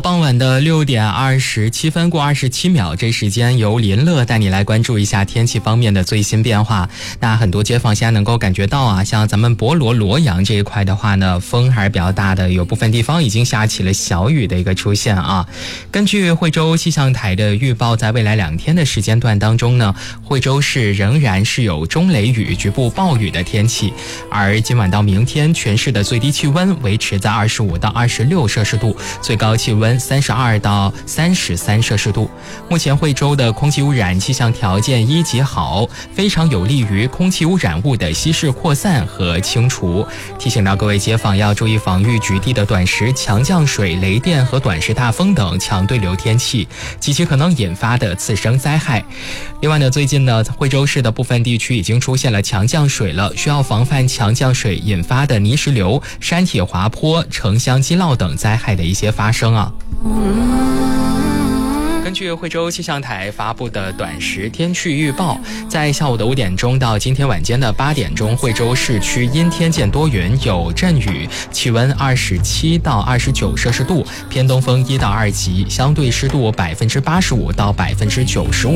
傍晚的6点27分过27秒，这时间由林乐带你来关注一下天气方面的最新变化。那很多街坊现在能够感觉到啊，像咱们博罗罗阳这一块的话呢，风还是比较大的，有部分地方已经下起了小雨的一个出现啊。根据惠州气象台的预报，在未来2天的时间段当中呢，惠州市仍然是有中雷雨、局部暴雨的天气，而今晚到明天，全市的最低气温维持在25到26摄氏度，最高气温32到33摄氏度。目前惠州的空气污染气象条件1级好，非常有利于空气污染物的稀释扩散和清除。提醒到各位街坊要注意防御局地的短时强降水、雷电和短时大风等强对流天气及其可能引发的次生灾害。另外呢，最近呢，惠州市的部分地区已经出现了强降水了，需要防范强降水引发的泥石流、山体滑坡、城乡积涝等灾害的一些发生啊。根据惠州气象台发布的短时天气预报，在下午的5点钟到今天晚间的8点钟，惠州市区阴天见多云，有阵雨，气温27到29摄氏度，偏东风1到2级，相对湿度85%到95%。